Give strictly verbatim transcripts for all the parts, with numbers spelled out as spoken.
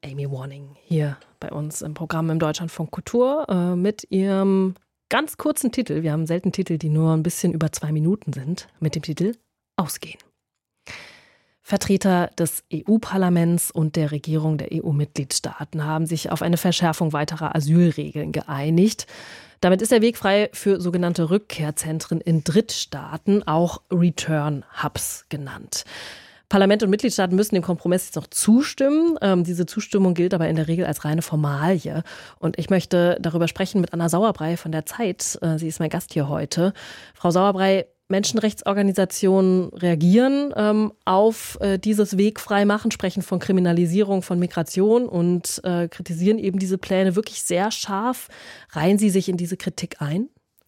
Amy Warning hier bei uns im Programm im Deutschlandfunk Kultur äh, mit ihrem ganz kurzen Titel. Wir haben selten Titel, die nur ein bisschen über zwei Minuten sind, mit dem Titel Ausgehen. Vertreter des E U-Parlaments und der Regierung der E U-Mitgliedstaaten haben sich auf eine Verschärfung weiterer Asylregeln geeinigt. Damit ist der Weg frei für sogenannte Rückkehrzentren in Drittstaaten, auch Return Hubs genannt. Parlament und Mitgliedstaaten müssen dem Kompromiss jetzt noch zustimmen. Ähm, diese Zustimmung gilt aber in der Regel als reine Formalie. Und ich möchte darüber sprechen mit Anna Sauerbrey von der Zeit. Äh, sie ist mein Gast hier heute. Frau Sauerbrey, Menschenrechtsorganisationen reagieren ähm, auf äh, dieses Wegfreimachen, sprechen von Kriminalisierung von Migration und äh, kritisieren eben diese Pläne wirklich sehr scharf. Reihen Sie sich in diese Kritik ein?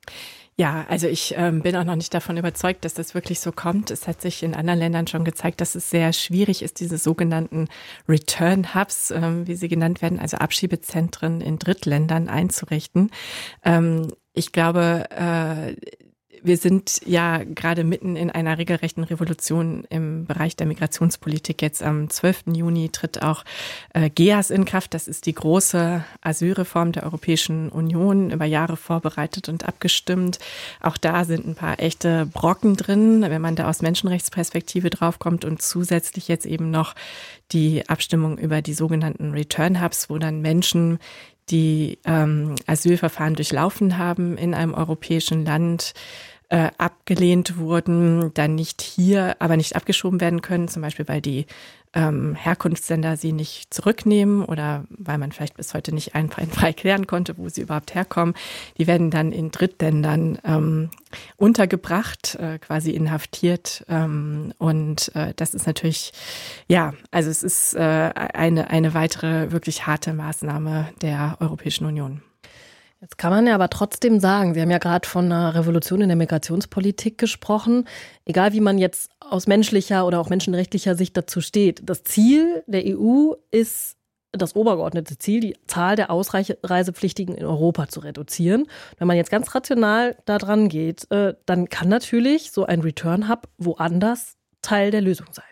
Ja, also ich ähm, bin auch noch nicht davon überzeugt, dass das wirklich so kommt. Es hat sich in anderen Ländern schon gezeigt, dass es sehr schwierig ist, diese sogenannten Return Hubs, ähm, wie sie genannt werden, also Abschiebezentren in Drittländern einzurichten. Ähm, ich glaube, äh, wir sind ja gerade mitten in einer regelrechten Revolution im Bereich der Migrationspolitik. Jetzt am zwölften Juni tritt auch äh, G E A S in Kraft. Das ist die große Asylreform der Europäischen Union, über Jahre vorbereitet und abgestimmt. Auch da sind ein paar echte Brocken drin, wenn man da aus Menschenrechtsperspektive draufkommt, und zusätzlich jetzt eben noch die Abstimmung über die sogenannten Return Hubs, wo dann Menschen, die ähm, Asylverfahren durchlaufen haben in einem europäischen Land, äh, abgelehnt wurden, dann nicht hier, aber nicht abgeschoben werden können, zum Beispiel weil die ähm, Herkunftsländer sie nicht zurücknehmen oder weil man vielleicht bis heute nicht einwandfrei klären konnte, wo sie überhaupt herkommen. Die werden dann in Drittländern ähm, untergebracht, äh, quasi inhaftiert. Ähm, und äh, das ist natürlich, ja, also es ist äh, eine, eine weitere wirklich harte Maßnahme der Europäischen Union. Jetzt kann man ja aber trotzdem sagen, Sie haben ja gerade von einer Revolution in der Migrationspolitik gesprochen. Egal wie man jetzt aus menschlicher oder auch menschenrechtlicher Sicht dazu steht, das Ziel der E U ist das obergeordnete Ziel, die Zahl der Ausreisepflichtigen in Europa zu reduzieren. Wenn man jetzt ganz rational da dran geht, dann kann natürlich so ein Return-Hub woanders Teil der Lösung sein.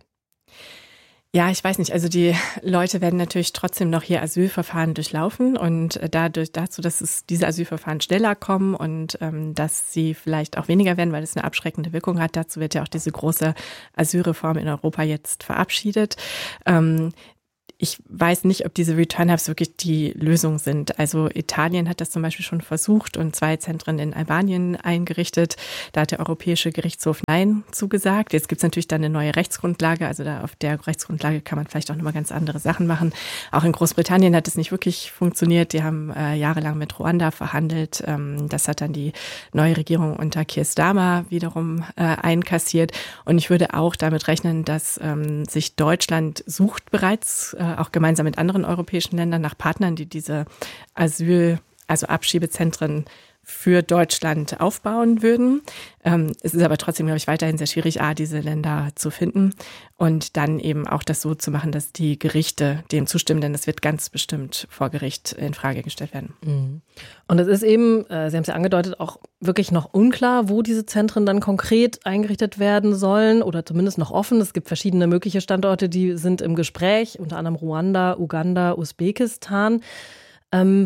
Ja, ich weiß nicht. Also die Leute werden natürlich trotzdem noch hier Asylverfahren durchlaufen und dadurch dazu, dass es diese Asylverfahren schneller kommen und ähm, dass sie vielleicht auch weniger werden, weil es eine abschreckende Wirkung hat. Dazu wird ja auch diese große Asylreform in Europa jetzt verabschiedet. Ähm, Ich weiß nicht, ob diese Return Hubs wirklich die Lösung sind. Also Italien hat das zum Beispiel schon versucht und zwei Zentren in Albanien eingerichtet. Da hat der Europäische Gerichtshof Nein zugesagt. Jetzt gibt es natürlich dann eine neue Rechtsgrundlage. Also da auf der Rechtsgrundlage kann man vielleicht auch nochmal ganz andere Sachen machen. Auch in Großbritannien hat es nicht wirklich funktioniert. Die haben äh, jahrelang mit Ruanda verhandelt. Ähm, das hat dann die neue Regierung unter Keir Starmer wiederum äh, einkassiert. Und ich würde auch damit rechnen, dass ähm, sich Deutschland sucht bereits äh, auch gemeinsam mit anderen europäischen Ländern nach Partnern, die diese Asyl, also Abschiebezentren für Deutschland aufbauen würden. Ähm, es ist aber trotzdem, glaube ich, weiterhin sehr schwierig, A, diese Länder zu finden und dann eben auch das so zu machen, dass die Gerichte dem zustimmen, denn das wird ganz bestimmt vor Gericht in Frage gestellt werden. Mhm. Und es ist eben, äh, Sie haben es ja angedeutet, auch wirklich noch unklar, wo diese Zentren dann konkret eingerichtet werden sollen oder zumindest noch offen. Es gibt verschiedene mögliche Standorte, die sind im Gespräch, unter anderem Ruanda, Uganda, Usbekistan. Ähm,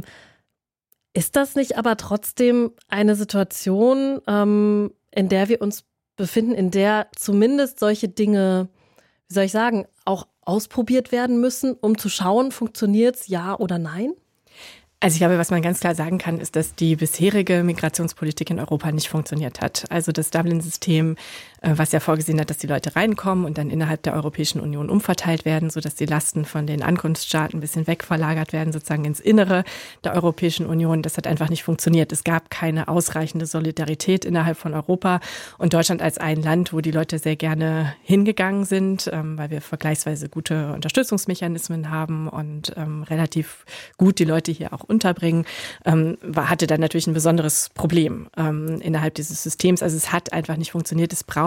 Ist das nicht aber trotzdem eine Situation, ähm, in der wir uns befinden, in der zumindest solche Dinge, wie soll ich sagen, auch ausprobiert werden müssen, um zu schauen, funktioniert es, ja oder nein? Also ich glaube, was man ganz klar sagen kann, ist, dass die bisherige Migrationspolitik in Europa nicht funktioniert hat. Also das Dublin-System, was ja vorgesehen hat, dass die Leute reinkommen und dann innerhalb der Europäischen Union umverteilt werden, sodass die Lasten von den Ankunftsstaaten ein bisschen wegverlagert werden, sozusagen ins Innere der Europäischen Union. Das hat einfach nicht funktioniert. Es gab keine ausreichende Solidarität innerhalb von Europa und Deutschland als ein Land, wo die Leute sehr gerne hingegangen sind, weil wir vergleichsweise gute Unterstützungsmechanismen haben und relativ gut die Leute hier auch unterbringen, ähm, war, hatte dann natürlich ein besonderes Problem ähm, innerhalb dieses Systems. Also es hat einfach nicht funktioniert. Es braucht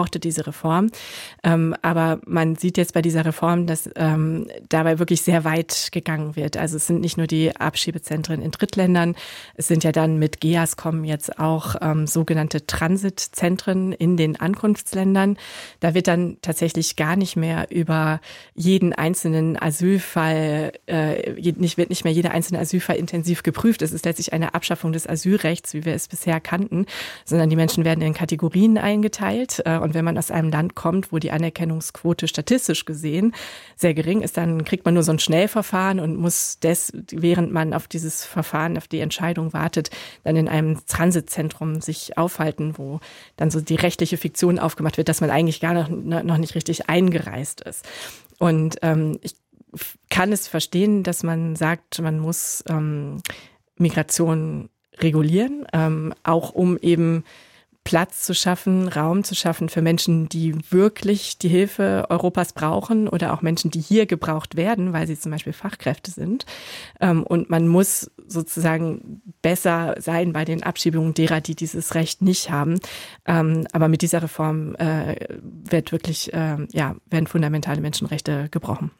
brauchte diese Reform. Ähm, aber man sieht jetzt bei dieser Reform, dass ähm, dabei wirklich sehr weit gegangen wird. Also es sind nicht nur die Abschiebezentren in Drittländern, es sind ja dann mit G E A S kommen jetzt auch ähm, sogenannte Transitzentren in den Ankunftsländern. Da wird dann tatsächlich gar nicht mehr über jeden einzelnen Asylfall, äh, nicht, wird nicht mehr jeder einzelne Asylfall intensiv geprüft. Es ist letztlich eine Abschaffung des Asylrechts, wie wir es bisher kannten, sondern die Menschen werden in Kategorien eingeteilt. Äh, und wenn man aus einem Land kommt, wo die Anerkennungsquote statistisch gesehen sehr gering ist, dann kriegt man nur so ein Schnellverfahren und muss des, während man auf dieses Verfahren, auf die Entscheidung wartet, dann in einem Transitzentrum sich aufhalten, wo dann so die rechtliche Fiktion aufgemacht wird, dass man eigentlich gar noch, noch nicht richtig eingereist ist. Und ähm, ich kann es verstehen, dass man sagt, man muss ähm, Migration regulieren, ähm, auch um eben Platz zu schaffen, Raum zu schaffen für Menschen, die wirklich die Hilfe Europas brauchen oder auch Menschen, die hier gebraucht werden, weil sie zum Beispiel Fachkräfte sind. Ähm, und man muss sozusagen besser sein bei den Abschiebungen derer, die dieses Recht nicht haben. Ähm, aber mit dieser Reform äh, wird wirklich, äh, ja, werden fundamentale Menschenrechte gebrochen.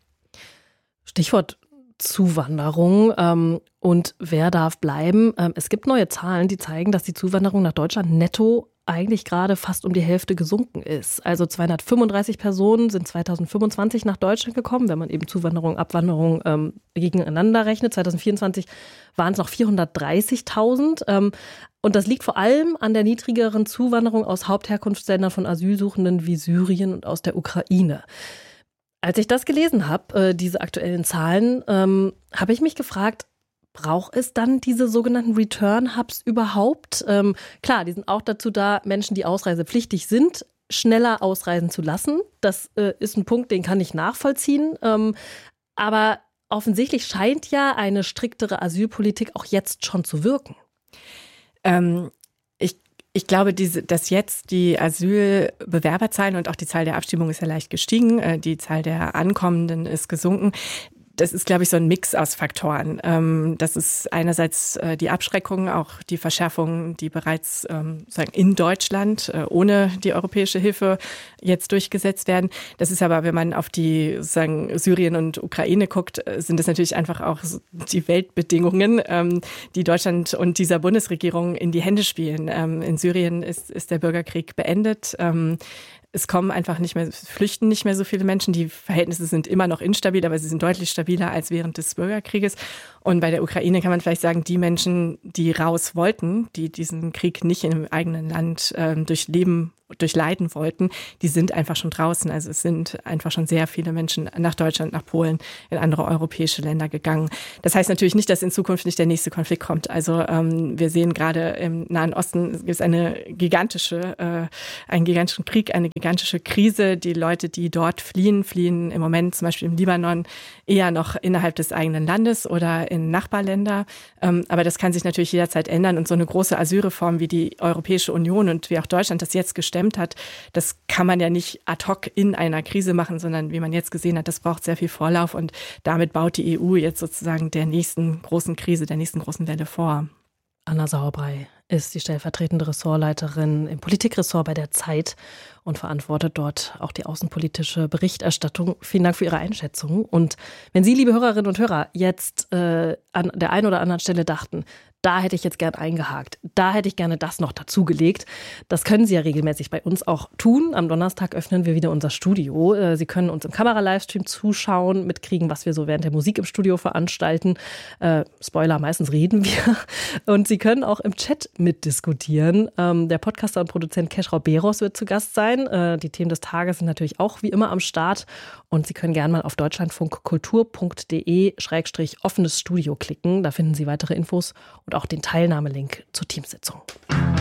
Stichwort Zuwanderung ähm, und wer darf bleiben. Ähm, es gibt neue Zahlen, die zeigen, dass die Zuwanderung nach Deutschland netto eigentlich gerade fast um die Hälfte gesunken ist. Also zweihundertfünfunddreißig Personen sind zweitausendfünfundzwanzig nach Deutschland gekommen, wenn man eben Zuwanderung, Abwanderung ähm, gegeneinander rechnet. zweitausendvierundzwanzig waren es noch vierhundertdreißigtausend. Ähm, und das liegt vor allem an der niedrigeren Zuwanderung aus Hauptherkunftsländern von Asylsuchenden wie Syrien und aus der Ukraine. Als ich das gelesen habe, äh, diese aktuellen Zahlen, ähm, habe ich mich gefragt, braucht es dann diese sogenannten Return-Hubs überhaupt? Ähm, klar, die sind auch dazu da, Menschen, die ausreisepflichtig sind, schneller ausreisen zu lassen. Das äh, ist ein Punkt, den kann ich nachvollziehen. Ähm, aber offensichtlich scheint ja eine striktere Asylpolitik auch jetzt schon zu wirken. Ähm, ich Ich glaube, diese, dass jetzt die Asylbewerberzahlen und auch die Zahl der Abschiebungen ist ja leicht gestiegen, die Zahl der Ankommenden ist gesunken. Das ist, glaube ich, so ein Mix aus Faktoren. Das ist einerseits die Abschreckung, auch die Verschärfung, die bereits sagen, in Deutschland ohne die europäische Hilfe jetzt durchgesetzt werden. Das ist aber, wenn man auf die sozusagen Syrien und Ukraine guckt, sind das natürlich einfach auch die Weltbedingungen, die Deutschland und dieser Bundesregierung in die Hände spielen. In Syrien ist, ist der Bürgerkrieg beendet. Es kommen einfach nicht mehr, flüchten nicht mehr so viele Menschen. Die Verhältnisse sind immer noch instabil, aber sie sind deutlich stabiler als während des Bürgerkrieges. Und bei der Ukraine kann man vielleicht sagen, die Menschen, die raus wollten, die diesen Krieg nicht im eigenen Land äh, durchleben, durchleiden wollten, die sind einfach schon draußen. Also es sind einfach schon sehr viele Menschen nach Deutschland, nach Polen, in andere europäische Länder gegangen. Das heißt natürlich nicht, dass in Zukunft nicht der nächste Konflikt kommt. Also ähm, wir sehen gerade im Nahen Osten gibt es eine gigantische, äh, einen gigantischen Krieg, eine gigantische Krise. Die Leute, die dort fliehen, fliehen im Moment zum Beispiel im Libanon eher noch innerhalb des eigenen Landes oder in Nachbarländer. Ähm, aber das kann sich natürlich jederzeit ändern. Und so eine große Asylreform wie die Europäische Union und wie auch Deutschland das jetzt gestellt hat, das kann man ja nicht ad hoc in einer Krise machen, sondern wie man jetzt gesehen hat, das braucht sehr viel Vorlauf und damit baut die E U jetzt sozusagen der nächsten großen Krise, der nächsten großen Welle vor. Anna Sauerbrey ist die stellvertretende Ressortleiterin im Politikressort bei der Zeit und verantwortet dort auch die außenpolitische Berichterstattung. Vielen Dank für Ihre Einschätzung. Und wenn Sie, liebe Hörerinnen und Hörer, jetzt äh, an der einen oder anderen Stelle dachten, da hätte ich jetzt gern eingehakt, da hätte ich gerne das noch dazugelegt. Das können Sie ja regelmäßig bei uns auch tun. Am Donnerstag öffnen wir wieder unser Studio. Sie können uns im Kamera-Livestream zuschauen, mitkriegen, was wir so während der Musik im Studio veranstalten. Äh, Spoiler, meistens reden wir. Und Sie können auch im Chat mitdiskutieren. Ähm, der Podcaster und Produzent Keschrau Beros wird zu Gast sein. Äh, die Themen des Tages sind natürlich auch wie immer am Start. Und Sie können gerne mal auf deutschlandfunkkultur punkt de schrägstrich offenes Studio klicken. Da finden Sie weitere Infos und auch den Teilnahmelink zur Teamsitzung.